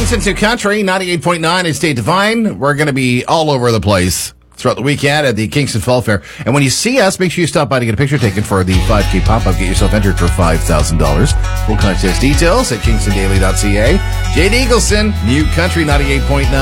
Kingston's New Country, 98.9 is State Divine. We're going to be all over the place throughout the weekend at the Kingston Fall Fair. And when you see us, make sure you stop by to get a picture taken for the 5K pop-up. Get yourself entered for $5,000. Full contest details at kingstondaily.ca. Jade Eagleson, New Country 98.9.